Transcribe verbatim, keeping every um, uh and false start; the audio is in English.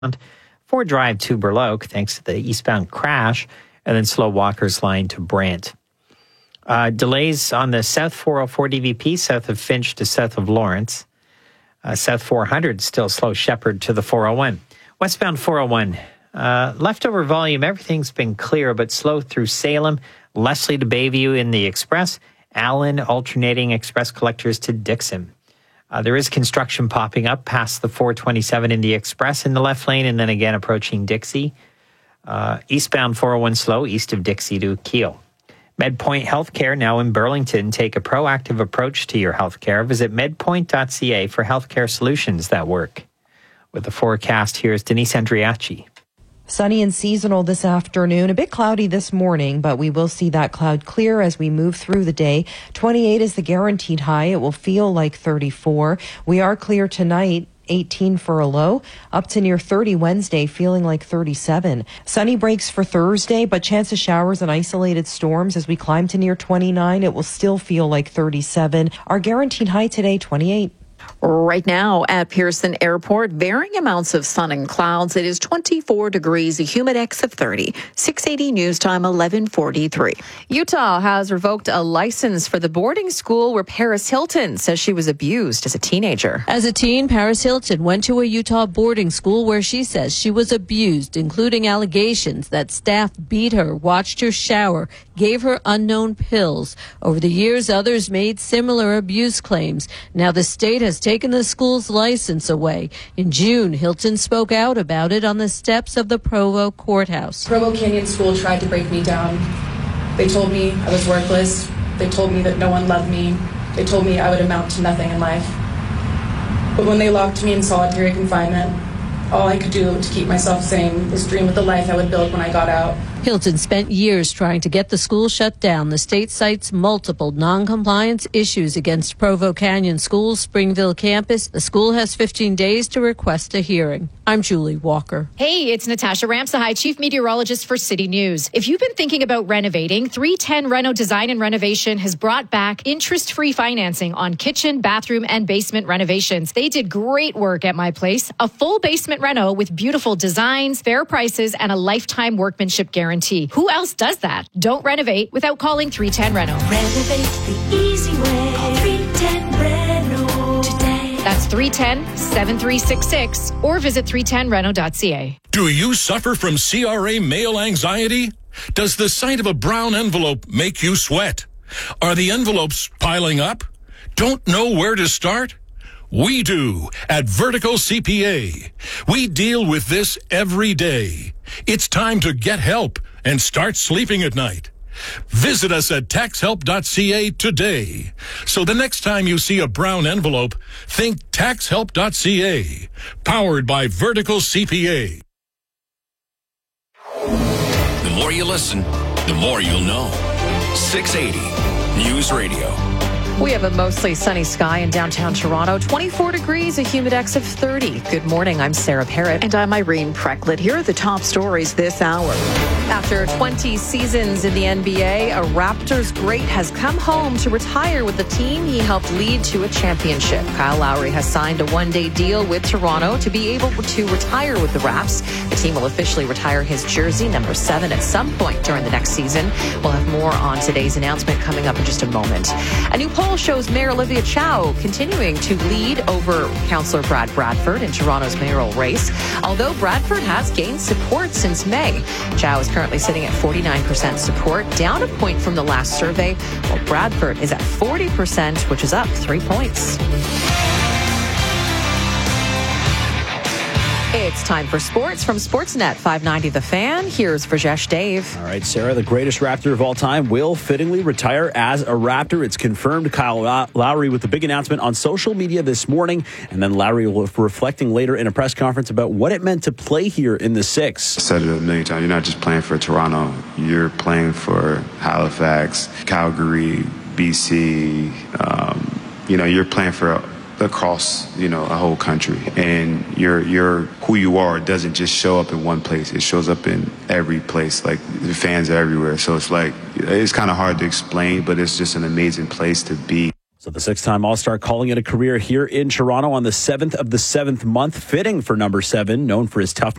Ford Drive to Burloak, thanks to the eastbound crash, and then slow Walker's line to Brant. Uh, delays on the South four oh four D V P, south of Finch to south of Lawrence. Uh, South four hundred still slow Shepherd to the four oh one. Westbound four oh one, uh, leftover volume, everything's been clear, but slow through Salem, Leslie to Bayview in the Express, Allen alternating Express collectors to Dixon. Uh, there is construction popping up past the four twenty-seven in the Express in the left lane, and then again approaching Dixie. Uh, eastbound four oh one slow, east of Dixie to Keele. MedPoint Healthcare now in Burlington. Take a proactive approach to your healthcare. Visit medpoint dot c a for healthcare solutions that work. With the forecast, here's Denise Andriachi. Sunny and seasonal this afternoon. A bit cloudy this morning, but we will see that cloud clear as we move through the day. twenty-eight is the guaranteed high. It will feel like thirty-four. We are clear tonight. eighteen for a low, up to near thirty Wednesday, feeling like thirty-seven. Sunny breaks for Thursday, but chance of showers and isolated storms as we climb to near twenty-nine. It will still feel like thirty-seven. Our guaranteed high today, twenty-eight. Right now at Pearson Airport, varying amounts of sun and clouds. It is twenty-four degrees, a humidex of thirty. six eighty News Time, eleven forty-three. Utah has revoked a license for the boarding school where Paris Hilton says she was abused as a teenager. As a teen, Paris Hilton went to a Utah boarding school where she says she was abused, including allegations that staff beat her, watched her shower, gave her unknown pills. Over the years, others made similar abuse claims. Now the state has taken the school's license away. In June, Hilton spoke out about it on the steps of the Provo courthouse. Provo Canyon School tried to break me down. They told me I was worthless. They told me that no one loved me. They told me I would amount to nothing in life. But when they locked me in solitary confinement, all I could do to keep myself sane was dream of the life I would build when I got out. Hilton spent years trying to get the school shut down. The state cites multiple non-compliance issues against Provo Canyon School's Springville campus. The school has fifteen days to request a hearing. I'm Julie Walker. Hey, it's Natasha Ramsahai, Chief Meteorologist for City News. If you've been thinking about renovating, three ten Reno Design and Renovation has brought back interest-free financing on kitchen, bathroom, and basement renovations. They did great work at my place. A full basement reno with beautiful designs, fair prices, and a lifetime workmanship guarantee. Who else does that? Don't renovate without calling three ten Reno. Renovate the easy way. Call three ten Reno today. That's three one zero, seven three six six or visit three ten reno dot c a. Do you suffer from C R A mail anxiety? Does the sight of a brown envelope make you sweat? Are the envelopes piling up? Don't know where to start? We do at Vertical C P A. We deal with this every day. It's time to get help and start sleeping at night. Visit us at tax help dot c a today. So the next time you see a brown envelope, think tax help dot c a. Powered by Vertical C P A. The more you listen, the more you'll know. six eighty News Radio. We have a mostly sunny sky in downtown Toronto. twenty-four degrees, a humidex of thirty. Good morning, I'm Sarah Parrott. And I'm Irene Precklett. Here are the top stories this hour. After twenty seasons in the N B A, a Raptors great has come home to retire with the team he helped lead to a championship. Kyle Lowry has signed a one-day deal with Toronto to be able to retire with the Raps. The team will officially retire his jersey, number seven, at some point during the next season. We'll have more on today's announcement coming up in just a moment. A new poll shows Mayor Olivia Chow continuing to lead over Councillor Brad Bradford in Toronto's mayoral race, although Bradford has gained support since May. Chow is currently sitting at forty-nine percent support, down a point from the last survey, while Bradford is at forty percent, which is up three points. It's time for sports from Sportsnet five ninety The Fan. Here's Rajesh Dave. All right, Sarah, the greatest Raptor of all time will fittingly retire as a Raptor. It's confirmed. Kyle Lowry with the big announcement on social media this morning, and then Lowry will be reflecting later in a press conference about what it meant to play here in the six. I said it a million times. You're not just playing for Toronto. You're playing for Halifax, Calgary, B C. Um, you know, you're playing for across, you know, a whole country, and your your who you are doesn't just show up in one place. It shows up in every place. Like, the fans are everywhere, so it's like, it's kind of hard to explain, but it's just an amazing place to be. So the six-time All-Star calling it a career here in Toronto on the seventh of the seventh month, fitting for number seven, known for his tough